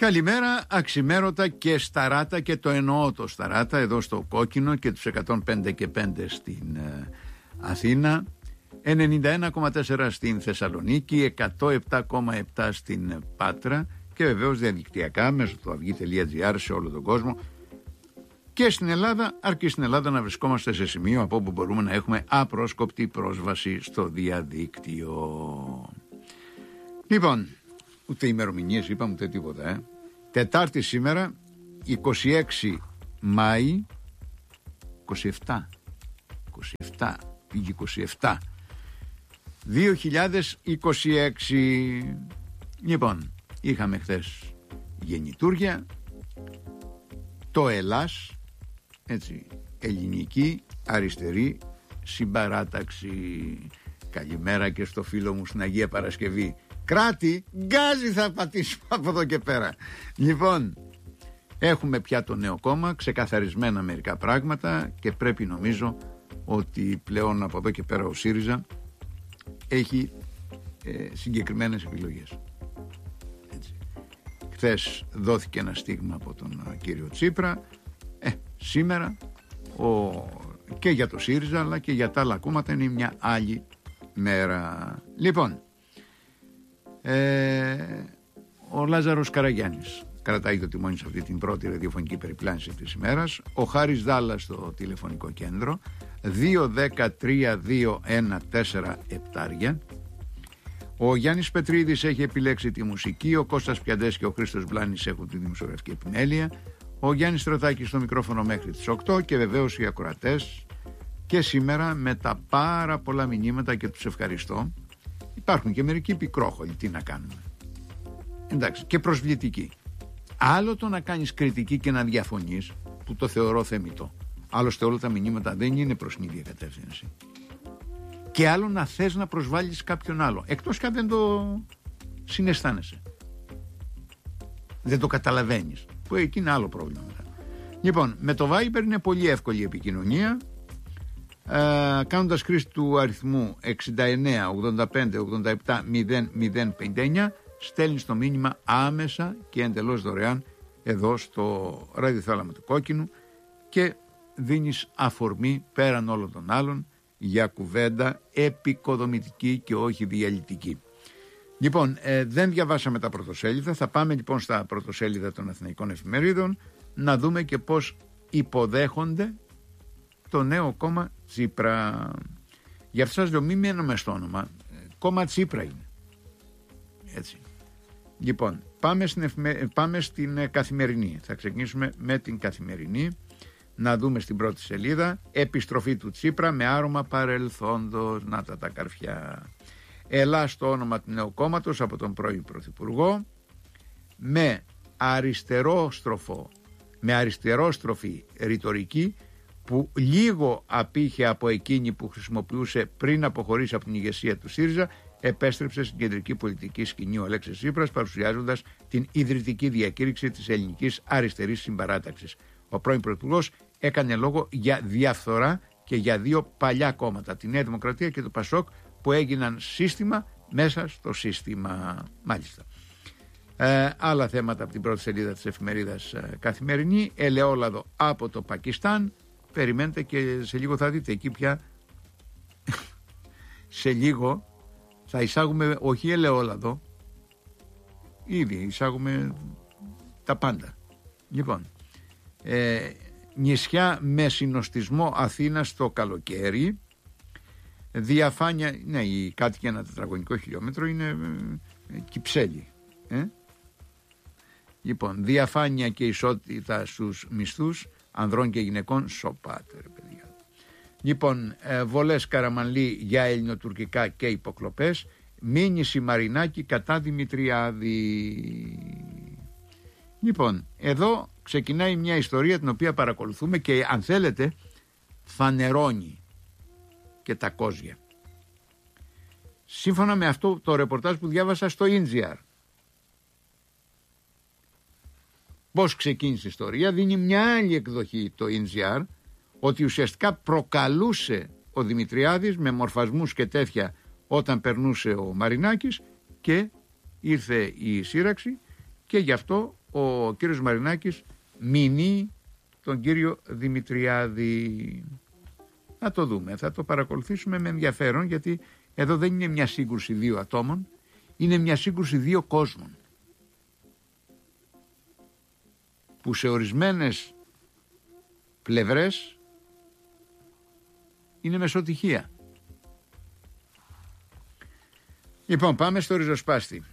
Καλημέρα, αξιμέρωτα και σταράτα, και το εννοώ το σταράτα, εδώ στο Κόκκινο και τους 105 και 5 στην Αθήνα, 91,4 στην Θεσσαλονίκη, 107,7 στην Πάτρα και βεβαίως διαδικτυακά μέσω του avygi.gr σε όλο τον κόσμο και στην Ελλάδα, αρκεί στην Ελλάδα να βρισκόμαστε σε σημείο από όπου μπορούμε να έχουμε απρόσκοπτη πρόσβαση στο διαδίκτυο. Λοιπόν, ούτε ημερομηνίες είπαμε ούτε τίποτα. Τετάρτη σήμερα, 26 Μάη, 27, πήγε 27, 2026. Λοιπόν, είχαμε χθες γεννητούρια, το Ελλάς, έτσι, ελληνική αριστερή συμπαράταξη. Καλημέρα και στο φίλο μου στην Αγία Παρασκευή. Κράτη, γκάζι θα πατήσουμε από εδώ και πέρα. Λοιπόν, έχουμε πια το νέο κόμμα, ξεκαθαρισμένα μερικά πράγματα και πρέπει, νομίζω, ότι πλέον από εδώ και πέρα ο ΣΥΡΙΖΑ έχει συγκεκριμένες επιλογές. Έτσι. Χθες δόθηκε ένα στίγμα από τον κύριο Τσίπρα. Σήμερα και για το ΣΥΡΙΖΑ αλλά και για τα άλλα κόμματα είναι μια άλλη μέρα. Λοιπόν, ο Λάζαρος Καραγιάννης κρατάει το τιμόνι σε αυτή την πρώτη ραδιοφωνική περιπλάνηση της ημέρας. Ο Χάρης Δάλλας στο τηλεφωνικό κέντρο, 2-10-3-2-1-4-7. Ο Γιάννης Πετρίδης έχει επιλέξει τη μουσική, ο Κώστας Πιαντές και ο Χρήστος Μπλάνης έχουν τη δημοσιογραφική επιμέλεια, ο Γιάννης Στρατάκης στο μικρόφωνο μέχρι τις 8 και βεβαίως οι ακροατές. Και σήμερα με τα πάρα πολλά μηνύματα και τους ευχαριστώ, υπάρχουν και μερικοί πικρόχολοι, τι να κάνουμε, εντάξει, και προσβλητικοί. Άλλο το να κάνεις κριτική και να διαφωνείς, που το θεωρώ θεμιτό, άλλωστε όλα τα μηνύματα δεν είναι προς την ίδια κατεύθυνση, και άλλο να θες να προσβάλλεις κάποιον άλλο, εκτός και αν δεν το συναισθάνεσαι, δεν το καταλαβαίνεις, που εκεί είναι άλλο πρόβλημα μετά. Λοιπόν, με το Viber είναι πολύ εύκολη η επικοινωνία, κάνοντας χρήση του αριθμού 69 85 87 0059, στέλνεις το μήνυμα άμεσα και εντελώς δωρεάν εδώ στο ραδιοθάλαμο του Κόκκινου και δίνεις αφορμή πέραν όλων των άλλων για κουβέντα επικοδομητική και όχι διαλυτική. Λοιπόν, δεν διαβάσαμε τα πρωτοσέλιδα, θα πάμε λοιπόν στα πρωτοσέλιδα των αθηναϊκών εφημερίδων να δούμε και πώς υποδέχονται το νέο κόμμα Τσίπρα. Για αυτό σας λέω, μην μένουμε στο όνομα, κόμμα Τσίπρα είναι. Έτσι. Λοιπόν, πάμε στην Καθημερινή. Θα ξεκινήσουμε με την Καθημερινή. Να δούμε στην πρώτη σελίδα, επιστροφή του Τσίπρα με άρωμα παρελθόντος. Να τα καρφιά. Ελλάς το όνομα του νέου κόμματος από τον πρώην Πρωθυπουργό, με αριστερόστροφη ρητορική που λίγο απήχε από εκείνη που χρησιμοποιούσε πριν αποχωρήσει από την ηγεσία του ΣΥΡΙΖΑ, επέστρεψε στην κεντρική πολιτική σκηνή ο Αλέξης Τσίπρας, παρουσιάζοντας την ιδρυτική διακήρυξη της ελληνικής αριστερής συμπαράταξης. Ο πρώην Πρωθυπουργός έκανε λόγο για διαφθορά και για δύο παλιά κόμματα, τη Νέα Δημοκρατία και το ΠΑΣΟΚ, που έγιναν σύστημα μέσα στο σύστημα. Μάλιστα. Άλλα θέματα από την πρώτη σελίδα της εφημερίδας Καθημερινή. Ελαιόλαδο από το Πακιστάν. Περιμένετε και σε λίγο θα δείτε εκεί πια. Σε λίγο θα εισάγουμε όχι ελαιόλαδο, ήδη εισάγουμε τα πάντα. Λοιπόν, νησιά με συνοστισμό Αθήνα στο καλοκαίρι. Διαφάνεια, ναι, οι κάτοικοι ένα τετραγωνικό χιλιόμετρο είναι Κυψέλη. Λοιπόν, διαφάνεια και ισότητα στους μισθούς ανδρών και γυναικών. Σοπάτε ρε παιδιά. Λοιπόν, βολές Καραμανλή για ελληνοτουρκικά και υποκλοπές. Μήνυση Μαρινάκη κατά Δημητριάδη. Λοιπόν, εδώ ξεκινάει μια ιστορία την οποία παρακολουθούμε και αν θέλετε φανερώνει και τα κόζια. Σύμφωνα με αυτό το ρεπορτάζ που διάβασα στο INGR, πώς ξεκίνησε η ιστορία, δίνει μια άλλη εκδοχή το INGR, ότι ουσιαστικά προκαλούσε ο Δημητριάδης με μορφασμούς και τέτοια όταν περνούσε ο Μαρινάκης και ήρθε η σύραξη και γι' αυτό ο κύριος Μαρινάκης μηνύει τον κύριο Δημητριάδη. Θα το δούμε, θα το παρακολουθήσουμε με ενδιαφέρον, γιατί εδώ δεν είναι μια σύγκρουση δύο ατόμων, είναι μια σύγκρουση δύο κόσμων που σε ορισμένες πλευρές είναι μεσοτυχία. Λοιπόν, πάμε στο ριζοσπάστη.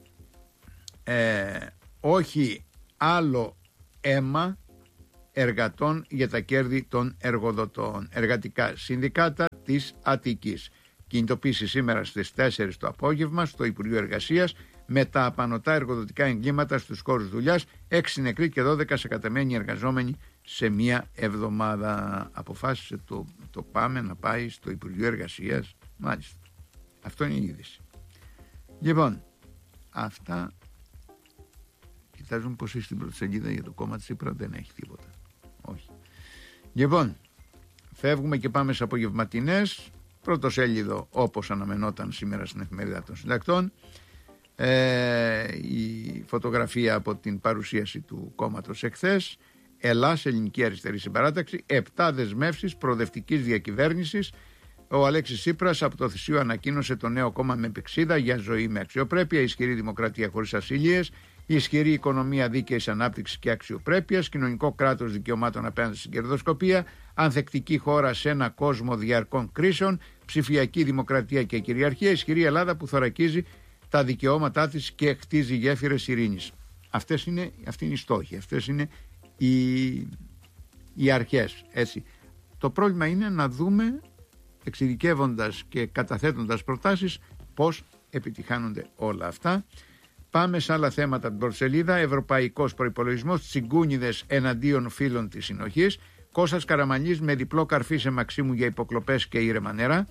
Όχι άλλο αίμα εργατών για τα κέρδη των εργοδοτών. Εργατικά συνδικάτα της Αττικής. Κινητοποίηση σήμερα στις 4 το απόγευμα στο Υπουργείο Εργασίας με τα απανωτά εργοδοτικά εγκλήματα στους χώρους δουλειάς. 6 νεκροί και 12 σεκατεμένοι εργαζόμενοι σε μία εβδομάδα. Αποφάσισε το ΠΑΜΕ να πάει στο Υπουργείο Εργασίας. Μάλιστα. Αυτό είναι η είδηση. Λοιπόν, αυτά. Κοιτάζουμε πως είσαι στην πρώτη σελίδα για το κόμμα της Τσίπρα, δεν έχει τίποτα. Όχι. Λοιπόν, φεύγουμε και πάμε σε απογευματινές. Πρωτοσέλιδο, όπως αναμενόταν σήμερα στην Εφημερίδα των Συντακτών, η φωτογραφία από την παρουσίαση του κόμματος εχθές. Ελλάς, Ελληνική Αριστερή Συμπαράταξη, 7 δεσμεύσεις προοδευτικής διακυβέρνησης. Ο Αλέξης Τσίπρας από το Θησίο ανακοίνωσε το νέο κόμμα με πηξίδα για ζωή με αξιοπρέπεια, ισχυρή δημοκρατία χωρίς ασυλίες, ισχυρή οικονομία δίκαιης ανάπτυξης και αξιοπρέπειας, κοινωνικό κράτος δικαιωμάτων απέναντι στην κερδοσκοπία, ανθεκτική χώρα σε ένα κόσμο διαρκών κρίσεων, ψηφιακή δημοκρατία και κυριαρχία, ισχυρή Ελλάδα που θωρακίζει τα δικαιώματά της και χτίζει γέφυρες ειρήνης. Αυτή είναι η στόχη, αυτές είναι οι αρχές. Έτσι. Το πρόβλημα είναι να δούμε, εξειδικεύοντας και καταθέτοντας προτάσεις, πώς επιτυχάνονται όλα αυτά. Πάμε σε άλλα θέματα την πρώτη σελίδα. Ευρωπαϊκός προϋπολογισμός, τσιγκούνιδες εναντίον φίλων της συνοχής. Κώστας Καραμανλής με διπλό καρφί σε Μαξίμου για υποκλοπές και ήρεμα νερά.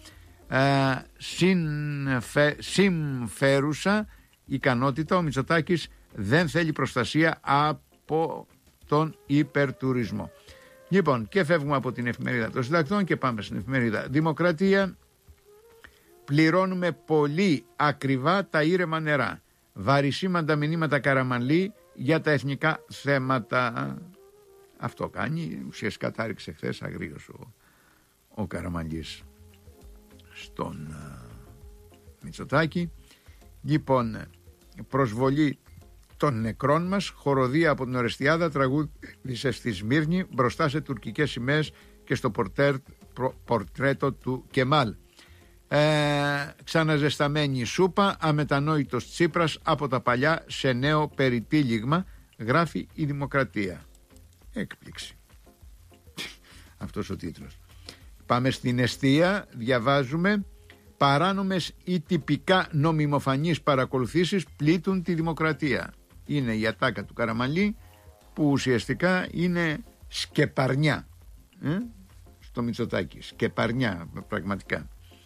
Συμφέρουσα ικανότητα. Ο Μητσοτάκης δεν θέλει προστασία από τον υπερτουρισμό. Λοιπόν, και φεύγουμε από την Εφημερίδα των Συντακτών και πάμε στην Εφημερίδα Δημοκρατία. Πληρώνουμε πολύ ακριβά τα ήρεμα νερά. Βαρισίμαντα μηνύματα Καραμανλή για τα εθνικά θέματα. Αυτό κάνει. Ουσιαστικά τα ρίξε χθες αγρίως ο Καραμανλής στον Μητσοτάκη. Λοιπόν, προσβολή των νεκρών μας, χοροδία από την Ορεστιάδα, τραγούδισε στη Σμύρνη μπροστά σε τουρκικές σημαίες και στο πορτρέτο του Κεμάλ. Ξαναζεσταμένη σούπα, αμετανόητος Τσίπρας από τα παλιά σε νέο περιτύλιγμα, γράφει η Δημοκρατία. Έκπληξη αυτός ο τίτλος. Πάμε στην Εστία, διαβάζουμε: παράνομες ή τυπικά νομιμοφανείς παρακολουθήσεις πλήττουν τη δημοκρατία. Είναι η ατάκα του Καραμανλή που ουσιαστικά είναι σκεπαρνιά στο Μητσοτάκη. Σκεπαρνιά πραγματικά.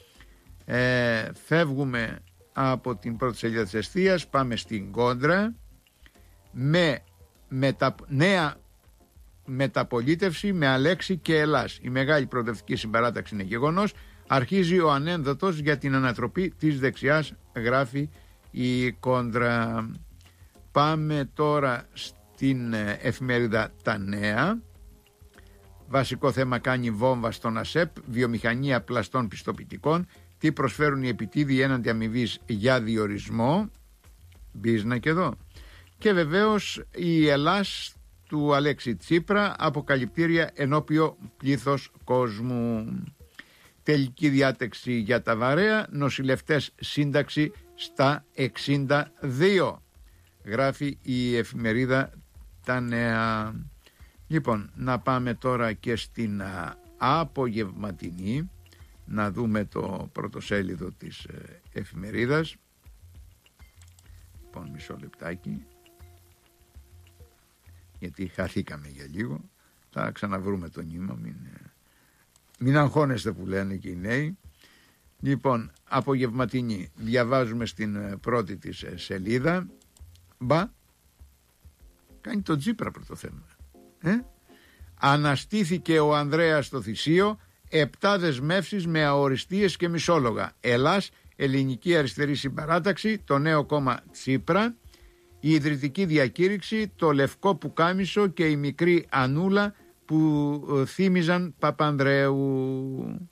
Φεύγουμε από την πρώτη σελίδα της Εστίας, πάμε στην Κόντρα με νέα μεταπολίτευση με Αλέξη και Ελλάς. Η μεγάλη προοδευτική συμπαράταξη είναι γεγονός. Αρχίζει ο ανένδοτος για την ανατροπή της δεξιάς, γράφει η Κόντρα. Πάμε τώρα στην εφημερίδα Τα Νέα. Βασικό θέμα κάνει βόμβα στον ΑΣΕΠ, βιομηχανία πλαστών πιστοποιητικών. Τι προσφέρουν οι επιτίδιοι έναντι αμοιβής για διορισμό. Μπίζνα και εδώ. Και βεβαίως η Ελλάς του Αλέξη Τσίπρα, αποκαλυπτήρια ενώπιο πλήθος κόσμου. Τελική διάταξη για τα βαρέα, νοσηλευτές σύνταξη στα 62. Γράφει η εφημερίδα Τα Νέα. Λοιπόν, να πάμε τώρα και στην απογευματινή, να δούμε το πρωτοσέλιδο της εφημερίδας. Λοιπόν, μισό λεπτάκι, γιατί χαθήκαμε για λίγο. Θα ξαναβρούμε το νήμα, μην αγχώνεστε που λένε και οι νέοι. Λοιπόν, απογευματινή, διαβάζουμε στην πρώτη της σελίδα. Κάνει το Τσίπρα πρώτο θέμα. Αναστήθηκε ο Ανδρέας στο Θησίο, 7 δεσμεύσεις με αοριστείες και μισόλογα. Ελλάς, Ελληνική Αριστερή Συμπαράταξη, το νέο κόμμα Τσίπρα. η ιδρυτική διακήρυξη, το λευκό πουκάμισο και η μικρή Ανούλα που θύμιζαν Παπανδρέου.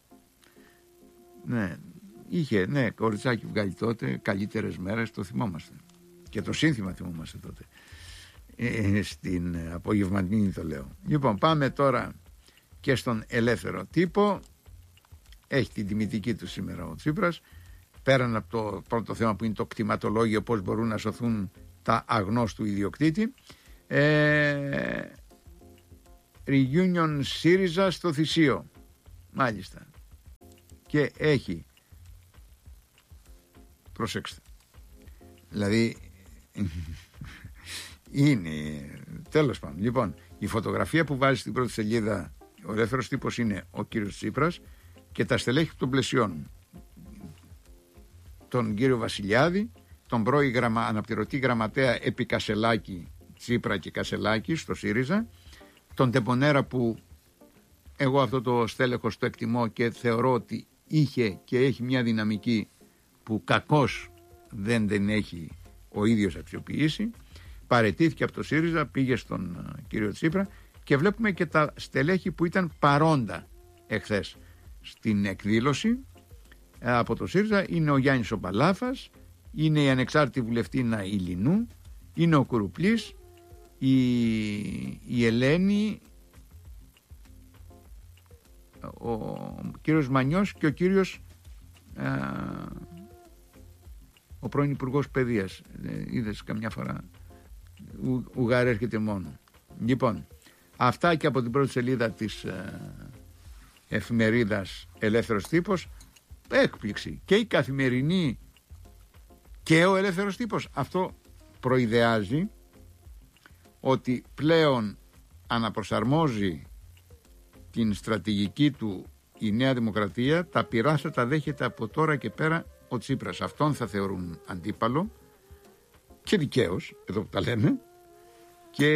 Ναι, είχε, ναι, κοριτσάκι βγάλει τότε, καλύτερες μέρες, το θυμόμαστε. Και το σύνθημα θυμόμαστε τότε. Στην απογευματινή το λέω. Λοιπόν, πάμε τώρα και στον ελεύθερο τύπο. Έχει την τιμητική του σήμερα ο Τσίπρας. Πέραν από το πρώτο θέμα που είναι το κτηματολόγιο, πώς μπορούν να σωθούν τα αγνώστου ιδιοκτήτη. Reunion ΣΥΡΙΖΑ στο Θησίο. Μάλιστα. Και έχει, προσέξτε, δηλαδή είναι τέλος πάντων. Λοιπόν, η φωτογραφία που βάζει στην πρώτη σελίδα ο ελεύθερος τύπος είναι ο κύριος Τσίπρας και τα στελέχη που τον πλαισιώνουν: τον κύριο Βασιλιάδη, τον πρώην αναπληρωτή γραμματέα επί Κασελάκη, Τσίπρα και Κασελάκη στο ΣΥΡΙΖΑ, τον Τεμπονέρα που εγώ αυτό το στέλεχος το εκτιμώ και θεωρώ ότι είχε και έχει μια δυναμική που κακώς δεν την έχει ο ίδιος αξιοποιήσει. Παραιτήθηκε από το ΣΥΡΙΖΑ, πήγε στον κύριο Τσίπρα και βλέπουμε και τα στελέχη που ήταν παρόντα εχθές στην εκδήλωση από το ΣΥΡΙΖΑ. Είναι ο Γιάννης ο Παλάφας, είναι η ανεξάρτητη βουλευτήνα Ηλινού, είναι ο Κουρουπλής, η Ελένη, ο κύριος Μανιός και ο κύριος ο πρώην Υπουργός Παιδείας. Είδες καμιά φορά Ουγγάρη έρχεται μόνο. Λοιπόν, αυτά και από την πρώτη σελίδα της εφημερίδας Ελεύθερος Τύπος. Έκπληξη. Και η Καθημερινή και ο Ελεύθερος Τύπος. Αυτό προειδεάζει ότι πλέον αναπροσαρμόζει την στρατηγική του η Νέα Δημοκρατία. Τα πειρά θα τα δέχεται από τώρα και πέρα ο Τσίπρας. Αυτόν θα θεωρούν αντίπαλο και δικαίως, εδώ που τα λέμε. Και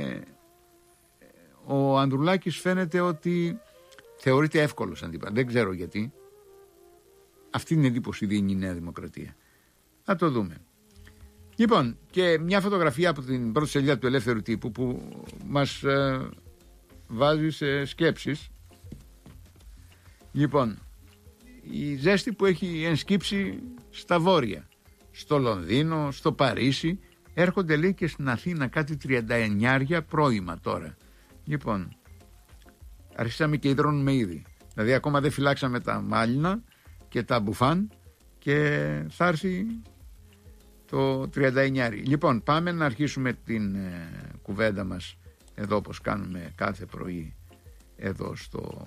ο Ανδρουλάκης φαίνεται ότι θεωρείται εύκολος αντίπαλος. Δεν ξέρω γιατί. Αυτή είναι η εντύπωση δίνει η Νέα Δημοκρατία. Θα το δούμε. Λοιπόν, και μια φωτογραφία από την πρώτη σελίδα του Ελεύθερου Τύπου που μας βάζει σε σκέψεις. Λοιπόν, η ζέστη που έχει ενσκύψει στα βόρεια, στο Λονδίνο, στο Παρίσι, έρχονται λέει και στην Αθήνα κάτι 39 πρώιμα τώρα. Λοιπόν, αρχίσαμε και υδρώνουμε ήδη. Δηλαδή ακόμα δεν φυλάξαμε τα μάλινα και τα μπουφάν και θα έρθει το 39. Λοιπόν, πάμε να αρχίσουμε την κουβέντα μας εδώ όπως κάνουμε κάθε πρωί εδώ στο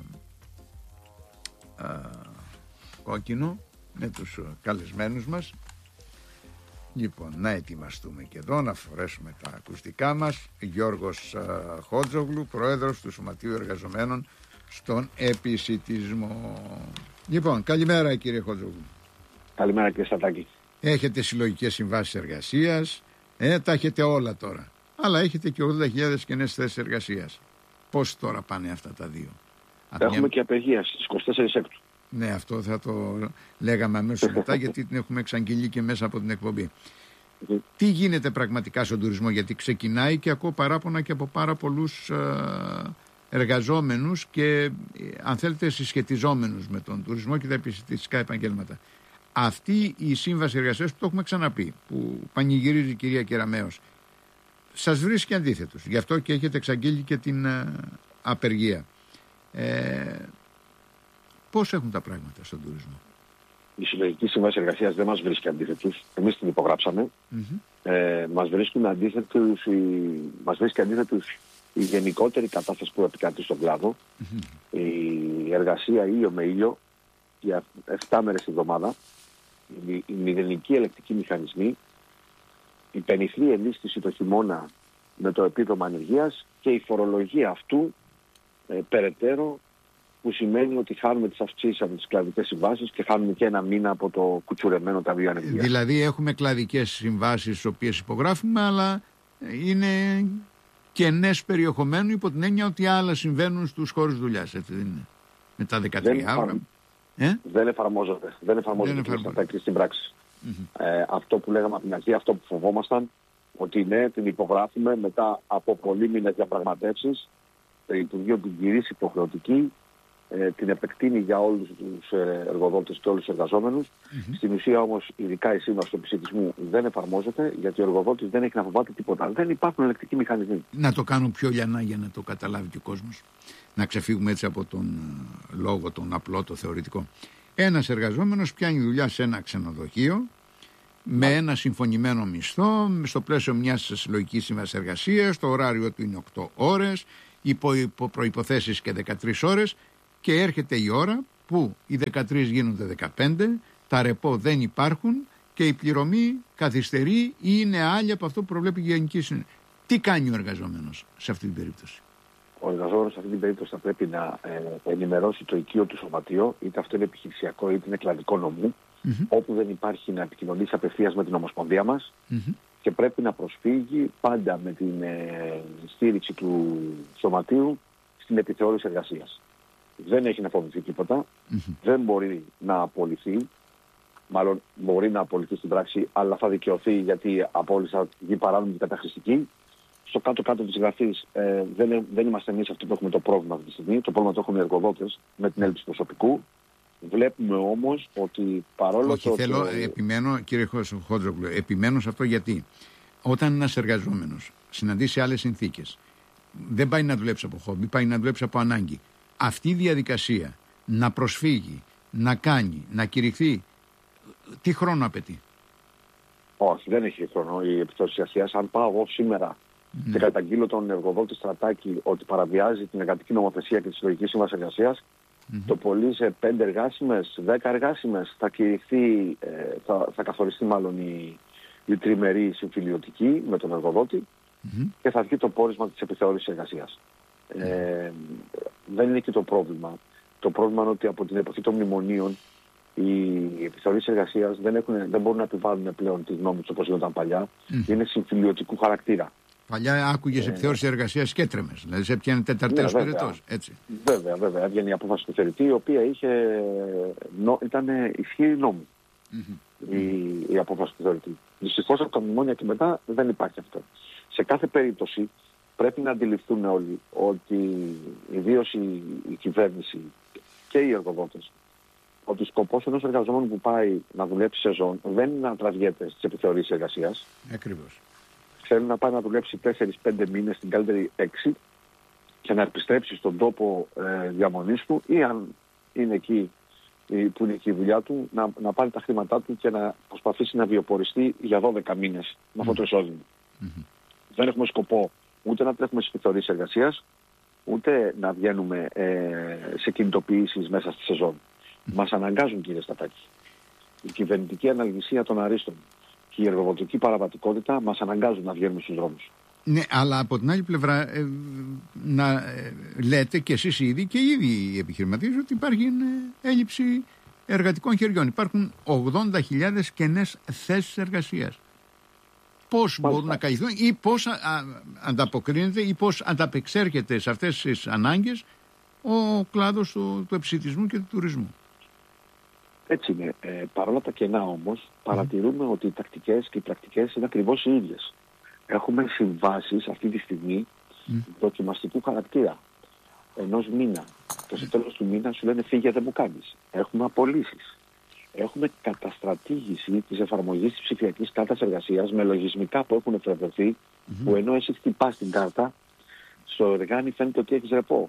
Κόκκινο με τους καλεσμένους μας. Λοιπόν, να ετοιμαστούμε και εδώ, να φορέσουμε τα ακουστικά μας. Γιώργος Χότζογλου, πρόεδρος του Σωματείου Εργαζομένων στον Επισιτισμό. Λοιπόν, καλημέρα κύριε Χότζογλου. Καλημέρα κύριε Στατάκη. Έχετε συλλογικές συμβάσεις εργασίας, τα έχετε όλα τώρα. Αλλά έχετε και 80.000 κενές θέσεις εργασίας. Πώς τώρα πάνε αυτά τα δύο? Έχουμε και απεργία στις 24 Έκτου. Ναι, αυτό θα το λέγαμε αμέσως μετά γιατί την έχουμε εξαγγείλει και μέσα από την εκπομπή. Τι γίνεται πραγματικά στον τουρισμό? Γιατί ξεκινάει και ακούω παράπονα και από πάρα πολλούς εργαζόμενους και αν θέλετε συσχετιζόμενους με τον τουρισμό και τα επισιτιστικά επαγγέλματα. Αυτή η σύμβαση εργασίας που το έχουμε ξαναπεί, που πανηγυρίζει η κυρία Κεραμέως, σας βρίσκει αντίθετος. Γι' αυτό και έχετε εξαγγείλει και την απεργία. Πώς έχουν τα πράγματα στον τουρισμό? Η συλλογική σύμβαση εργασίας δεν μας βρίσκει αντίθετους. Εμείς την υπογράψαμε. Μας βρίσκει αντίθετους η γενικότερη κατάσταση που επικρατεί στον κλάδο. Η εργασία ήλιο με ήλιο για 7 μέρες τη εβδομάδα. Οι μηδενικοί ελεκτικοί μηχανισμοί. Η πενιχρή ενίσχυση το χειμώνα με το επίδομα ανεργίας και η φορολογία αυτού περαιτέρω, που σημαίνει ότι χάνουμε τις αυξήσεις από τις κλαδικές συμβάσεις και χάνουμε και ένα μήνα από το κουτσουρεμένο ταμείο ανεργίας. Δηλαδή έχουμε κλαδικές συμβάσεις τις οποίες υπογράφουμε, αλλά είναι κενές περιεχομένου υπό την έννοια ότι άλλα συμβαίνουν στους χώρους δουλειάς, έτσι δεν είναι? Με τα 13 ώρα. Δεν εφαρμόζονται στην πράξη. Αυτό που λέγαμε από την αρχή, αυτό που φοβόμασταν, ότι ναι, την υπογράφουμε μετά από πολλοί μήνες διαπραγματεύσεις. Το Υπουργείο την κηρύσσει υποχρεωτική, την επεκτείνει για όλους τους εργοδότες και όλους τους εργαζόμενους. Στην ουσία όμως, ειδικά η σύμβαση του επισιτισμού δεν εφαρμόζεται, γιατί ο εργοδότης δεν έχει να φοβάται τίποτα. Δεν υπάρχουν ελεκτικοί μηχανισμοί. Να το κάνω πιο λιανά για να το καταλάβει και ο κόσμος. Να ξεφύγουμε έτσι από τον λόγο, τον απλό, το θεωρητικό. Ένας εργαζόμενος πιάνει δουλειά σε ένα ξενοδοχείο με ένα συμφωνημένο μισθό, στο πλαίσιο μιας συλλογικής σύμβασης εργασίας, το ωράριο του είναι 8 ώρες, υπό προϋποθέσεις και 13 ώρες, και έρχεται η ώρα που οι 13 γίνονται 15, τα ρεπό δεν υπάρχουν και η πληρωμή καθυστερεί ή είναι άλλη από αυτό που προβλέπει η Γενική Συνέλευση. Τι κάνει ο εργαζόμενος σε αυτή την περίπτωση? Ο εργαζόμενος σε αυτή την περίπτωση θα πρέπει να ενημερώσει το οικείο του σωματείο, είτε αυτό είναι επιχειρησιακό είτε είναι κλαδικό νομού, όπου δεν υπάρχει να επικοινωνήσει απευθείας με την Ομοσπονδία μας και πρέπει να προσφύγει πάντα με την στήριξη του σωματείου στην επιθεώρηση εργασίας. Δεν έχει να φοβηθεί τίποτα, δεν μπορεί να απολυθεί, μάλλον μπορεί να απολυθεί στην πράξη, αλλά θα δικαιωθεί γιατί η απόλυση θα βγει παράνομη και καταχρηστική. Στο κάτω-κάτω της γραφής δεν είμαστε εμείς αυτοί που έχουμε το πρόβλημα αυτή τη στιγμή. Το πρόβλημα το έχουν οι εργοδότες με την έλλειψη προσωπικού. Βλέπουμε όμως ότι παρόλο που... θέλω, επιμένω, κύριε Χόντζογλου, επιμένω σε αυτό, γιατί όταν ένας εργαζόμενος συναντήσει άλλες συνθήκες, δεν πάει να δουλέψει από χόμπι, πάει να δουλέψει από ανάγκη. Αυτή η διαδικασία να προσφύγει, να κάνει, να κηρυχθεί, τι χρόνο απαιτεί? Όχι, δεν έχει χρόνο η επιθεώρηση εργασίας. Αν πάω εγώ σήμερα και καταγγείλω τον εργοδότη Στρατάκη ότι παραβιάζει την εργατική νομοθεσία και τη συλλογική σύμβαση εργασίας, το πολύ σε 5 εργάσιμες, 10 εργάσιμες θα κηρυχθεί, θα καθοριστεί μάλλον η τριμερή συμφιλιωτική με τον εργοδότη και θα βγει το πόρισμα της επιθεώρησης εργασίας. Δεν είναι εκεί το πρόβλημα. Το πρόβλημα είναι ότι από την εποχή των μνημονίων οι επιθεωρήσεις εργασίας δεν μπορούν να επιβάλλουν πλέον τη γνώμη τους όπως γινόταν παλιά. Είναι συμφιλιωτικού χαρακτήρα. Παλιά άκουγες επιθεώρηση εργασίας και έτρεμες. Δηλαδή σε πιάνε τεταρτέος περιττός. Βέβαια. Έβγαινε η απόφαση του θεριτή, η οποία ήταν ισχύρη νόμου. Η απόφαση του θεριτή. Δυστυχώς από τα μνημόνια και μετά δεν υπάρχει αυτό. Σε κάθε περίπτωση πρέπει να αντιληφθούν όλοι ότι ιδίως η κυβέρνηση και οι εργοδότες, ότι ο σκοπός ενός εργαζόμενου που πάει να δουλέψει σεζόν δεν είναι να τραβιέται στις επιθεωρήσεις εργασίας. Ακριβώς. Θέλει να πάει να δουλέψει 4-5 μήνες, την καλύτερη 6, και να επιστρέψει στον τόπο διαμονής του, ή αν είναι εκεί που είναι εκεί η δουλειά του, να πάρει τα χρήματά του και να προσπαθήσει να βιοποριστεί για 12 μήνες με αυτό το εισόδημα. Δεν έχουμε σκοπό ούτε να τρέχουμε στις επιθεωρήσεις εργασίας, ούτε να βγαίνουμε σε κινητοποιήσεις μέσα στη σεζόν. Μας αναγκάζουν, κύριε Στατάκη. Η κυβερνητική αναλγησία των αρίστων και η εργοδοτική παραβατικότητα μας αναγκάζουν να βγαίνουμε στους δρόμους. Ναι, αλλά από την άλλη πλευρά λέτε και εσείς ήδη και ήδη οι επιχειρηματίες ότι υπάρχει έλλειψη εργατικών χεριών. Υπάρχουν 80.000 κενές θέσεις εργασίας. Πώς μπορούν να καλυφθούν ή πώς ανταποκρίνεται ή πώς ανταπεξέρχεται σε αυτές τις ανάγκες ο κλάδος του επισιτισμού και του τουρισμού? Έτσι είναι. Παρόλα τα κενά όμως, παρατηρούμε ότι οι τακτικές και οι πρακτικές είναι ακριβώς οι ίδιες. Έχουμε συμβάσεις αυτή τη στιγμή δοκιμαστικού χαρακτήρα. Ενός μήνα. Και στο τέλος του μήνα σου λένε φύγε, δεν μου κάνεις. Έχουμε απολύσεις. Έχουμε καταστρατήγηση της εφαρμογής της ψηφιακής κάρτας εργασίας με λογισμικά που έχουν εφευρεθεί, που ενώ εσύ χτυπάς την κάρτα, στο εργάνι φαίνεται ότι έχεις ρεπό.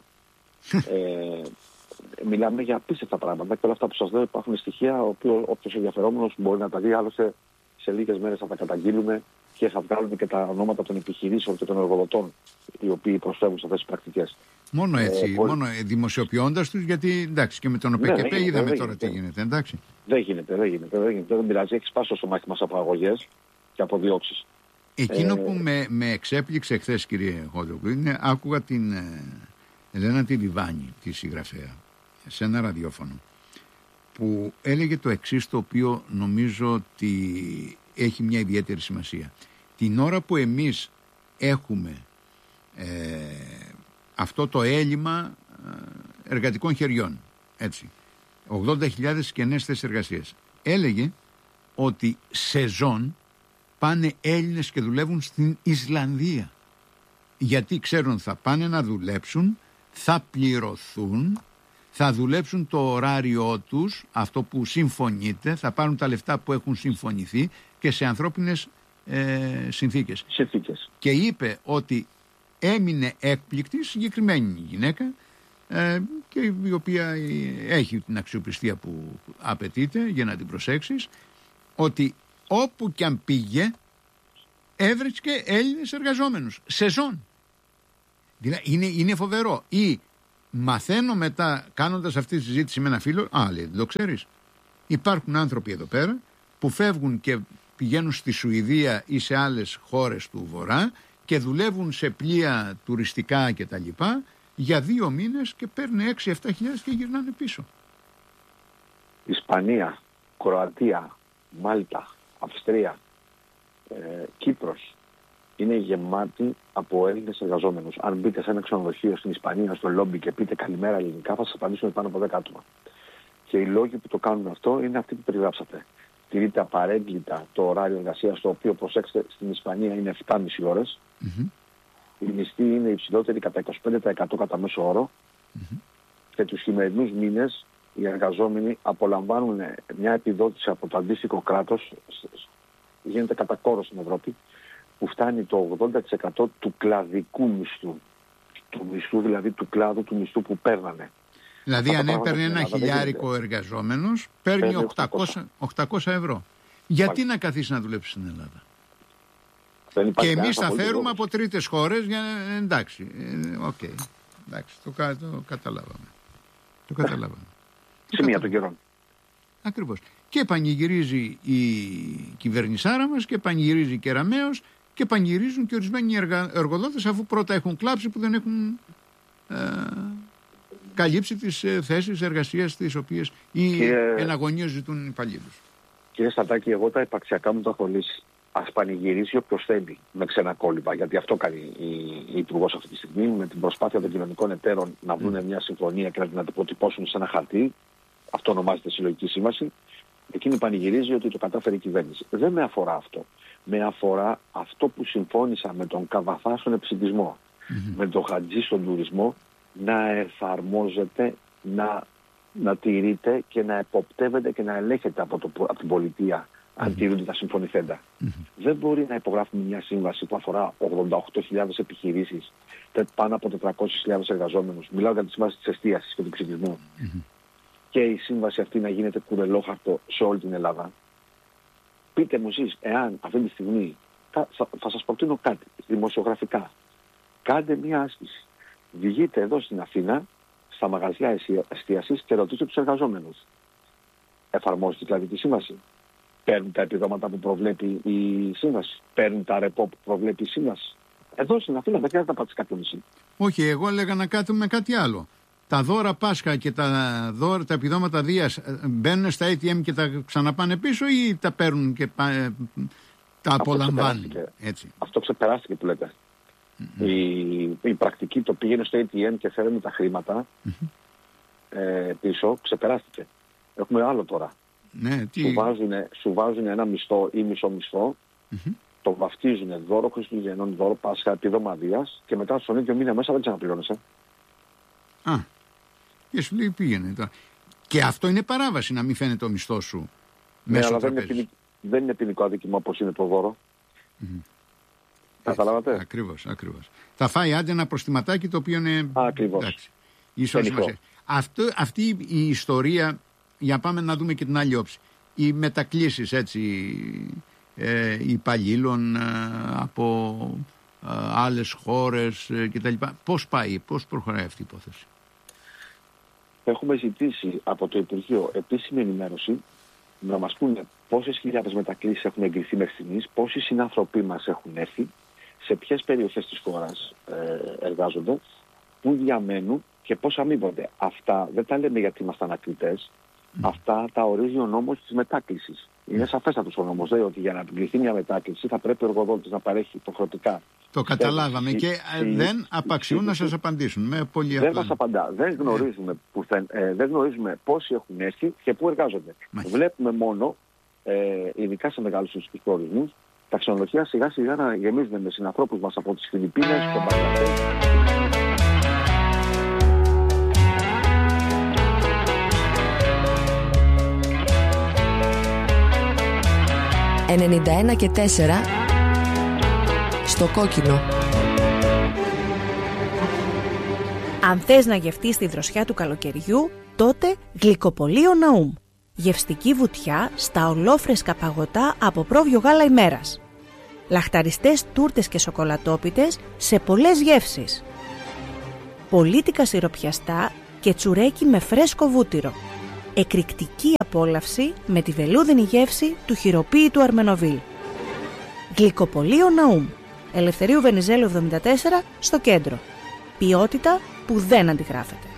Μιλάμε για απίστευτα πράγματα και όλα αυτά που σας λέω υπάρχουν στοιχεία, όποιος ενδιαφερόμενος μπορεί να τα δει. Άλλωστε σε λίγες μέρες θα τα καταγγείλουμε και θα βγάλουμε και τα ονόματα των επιχειρήσεων και των εργοδοτών οι οποίοι προσφεύγουν σε αυτές τις πρακτικές. Μόνο έτσι, μόνο δημοσιοποιώντας τους, γιατί εντάξει και με τον ΟΠΕΚΕΠΕ είδαμε τώρα τι γίνεται, εντάξει. Δεν γίνεται, δεν πειράζει, έχει σπάσει το μάχη μας από αγωγές και από διώξεις. Εκείνο που με εξέπληξε χθες, κύριε Χόντζογλου, είναι άκουγα την Ελένα τη Λιβάνη, τη συγγραφέα, σε ένα ραδιόφωνο, που έλεγε το εξής, το οποίο νομίζω ότι έχει μια ιδιαίτερη σημασία. Την ώρα που εμείς έχουμε αυτό το έλλειμμα εργατικών χεριών, έτσι, 80.000 κενές θέσεις εργασίας, έλεγε ότι σεζόν πάνε Έλληνες και δουλεύουν στην Ισλανδία. Γιατί ξέρουν ότι θα πάνε να δουλέψουν, θα πληρωθούν, θα δουλέψουν το ωράριό τους, αυτό που συμφωνείται, θα πάρουν τα λεφτά που έχουν συμφωνηθεί και σε ανθρώπινες συνθήκες. Και είπε ότι έμεινε έκπληκτη συγκεκριμένη γυναίκα, και η οποία έχει την αξιοπιστία που απαιτείται για να την προσέξεις, ότι όπου κι αν πήγε έβρισκε Έλληνες εργαζόμενους σεζόν. Δηλαδή είναι φοβερό. Ή μαθαίνω μετά, κάνοντας αυτή τη συζήτηση με ένα φίλο, λέει, δεν το ξέρεις, υπάρχουν άνθρωποι εδώ πέρα που φεύγουν και πηγαίνουν στη Σουηδία ή σε άλλες χώρες του Βορρά και δουλεύουν σε πλοία τουριστικά κτλ. Για 2 μήνες και παίρνουν 6-7 χιλιάδες και γυρνάνε πίσω. Ισπανία, Κροατία, Μάλτα, Αυστρία, Κύπρος είναι γεμάτη από Έλληνες εργαζόμενους. Αν μπείτε σε ένα ξενοδοχείο στην Ισπανία, στο λόμπι και πείτε καλημέρα ελληνικά, θα σας απαντήσουν πάνω από 10 άτομα. Και οι λόγοι που το κάνουν αυτό είναι αυτοί που περιγράψατε. Τηρείται απαρέγκλιτα το ωράριο εργασίας, το οποίο, προσέξτε, στην Ισπανία είναι 7,5 ώρες. Mm-hmm. Η μισθή είναι υψηλότερη κατά 25% κατά μέσο όρο. Mm-hmm. Και τους χειμερινούς μήνες οι εργαζόμενοι απολαμβάνουν μια επιδότηση από το αντίστοιχο κράτος, γίνεται κατά κόρο στην Ευρώπη, που φτάνει το 80% του κλαδικού μισθού. Του μισθού δηλαδή του κλάδου του μισθού που παίρνανε. Δηλαδή αν έπαιρνε ένα χιλιάρικο εργαζόμενος, παίρνει 800 ευρώ. Γιατί να καθίσει να δουλέψει στην Ελλάδα? Και εμείς θα φέρουμε από τρίτες χώρες για εντάξει. Εντάξει, το καταλάβαμε. Το καταλάβαμε. Σημεία των καιρών. Ακριβώς. Και πανηγυρίζει η κυβερνησάρα μας και πανηγυρίζει και Ραμαίος και πανηγυρίζουν και ορισμένοι εργοδότες, αφού πρώτα έχουν κλάψει που δεν έχουν καλύψει τις θέσεις εργασίας τις οποίες ή εναγωνίως ζητούν οι υπαλλήλους. Κύριε Στατάκη, εγώ τα υπαρξιακά μου τα έχω λύσει. Ας πανηγυρίσει όποιος θέλει με ξένα κόλυβα, γιατί αυτό κάνει η Υπουργός αυτή τη στιγμή, με την προσπάθεια των κοινωνικών εταίρων να βρουν μια συμφωνία και να την αντιποτυπώσουν σε ένα χαρτί. Αυτό ονομάζεται συλλογική σύμβαση. Εκείνη πανηγυρίζει ότι το κατάφερε η κυβέρνηση. Δεν με αφορά αυτό. Με αφορά αυτό που συμφώνησα με τον Καβαθά στον επισιτισμό, με τον Χατζή στον τουρισμό, να εφαρμόζεται, να τηρείται και να εποπτεύεται και να ελέγχεται από την πολιτεία αν τηρούνται τα συμφωνηθέντα. Δεν μπορεί να υπογράφουμε μια σύμβαση που αφορά 88.000 επιχειρήσεις, πάνω από 400.000 εργαζόμενους. Μιλάω για τη σύμβαση της εστίασης και του εξειδικισμού. Και η σύμβαση αυτή να γίνεται κουρελόχαρτο σε όλη την Ελλάδα. Πείτε μου εσείς, εάν αυτή τη στιγμή θα σας προτείνω κάτι δημοσιογραφικά. Κάντε μια άσκηση. Βγείτε εδώ στην Αθήνα, στα μαγαζιά εστίασης και ρωτήστε τους εργαζόμενους. Εφαρμόζεται δηλαδή τη σύμβαση? Παίρνουν τα επιδόματα που προβλέπει η σύμβαση? Παίρνουν τα ρεπό που προβλέπει η σύμβαση? Εδώ στην Αθήνα δεν χρειάζεται να πάτε σε κάποιο νησί. Όχι, εγώ έλεγα να κάνουμε κάτι άλλο. Τα δώρα Πάσχα και τα επιδόματα Δίας μπαίνουν στα ATM και τα ξαναπάνε πίσω ή τα παίρνουν και τα απολαμβάνουν? Έτσι. Αυτό ξεπεράστηκε που λέτε. Η πρακτική το πήγαινε στο ATM και φέρνει τα χρήματα πίσω, ξεπεράστηκε. Έχουμε άλλο τώρα. Ναι, σου βάζουν ένα μισθό ή μισό μισθό, το βαφτίζουν δώρο Χριστουγεννών, δώρο Πάσχα, επίδομα Δίας και μετά στον ίδιο μήνα μέσα δεν ξαναπληρώνεσαι. Και σου λέει πήγαινε τώρα. Και αυτό είναι παράβαση, να μην φαίνεται το μισθό σου μέσω αλλά τραπέζης. δεν είναι ποινικό αδίκημα όπως είναι το δώρο. Καταλάβατε. Ακριβώς. Θα φάει άντε ένα προστιματάκι το οποίο είναι. Ακριβώς. Αυτή η ιστορία, για πάμε να δούμε και την άλλη όψη. Οι μετακλήσεις υπαλλήλων από άλλες χώρες κτλ. Πώς πάει, πώς προχωράει αυτή η υπόθεση? Έχουμε ζητήσει από το Υπουργείο επίσημη ενημέρωση να μας πούνε πόσες χιλιάδες μετακλήσεις έχουν εγκριθεί μέχρι στιγμής, πόσοι συνάνθρωποι μας έχουν έρθει, σε ποιες περιοχές της χώρας εργάζονται, πού διαμένουν και πώς αμείβονται. Αυτά δεν τα λέμε γιατί ήμασταν ακριτές. Αυτά τα ορίζει ο νόμος της μετάκλησης. Είναι σαφέστατος ο νόμος. Λέει ότι για να εγκριθεί μια μετάκληση θα πρέπει ο εργοδότης να παρέχει υποχρεωτικά. Το καταλάβαμε και δεν απαξιούν να σας απαντήσουν. Με πολύ απλά. Δεν μας απαντά. Δεν γνωρίζουμε πόσοι έχουν έρθει και πού εργάζονται. Βλέπουμε μόνο, ειδικά σε μεγάλους προορισμούς, τα ξενοδοχεία σιγά σιγά να γεμίζουν με συνανθρώπους μας από τις Φιλιππίνες, τον Μπαγκλαντές. 91,4 στο κόκκινο. Αν θες να γευτείς τη δροσιά του καλοκαιριού, τότε Γλυκοπωλείο Ναούμ. Γευστική βουτιά στα ολόφρεσκα παγωτά από πρόβιο γάλα ημέρας. Λαχταριστές τούρτες και σοκολατόπιτες σε πολλές γεύσεις. Πολίτικα σιροπιαστά και τσουρέκι με φρέσκο βούτυρο. Εκρηκτική απόλαυση με τη βελούδινη γεύση του χειροποίητου Αρμενοβίλ. Γλυκοπωλείο Ναούμ. Ελευθερίου Βενιζέλου 74 στο κέντρο. Ποιότητα που δεν αντιγράφεται.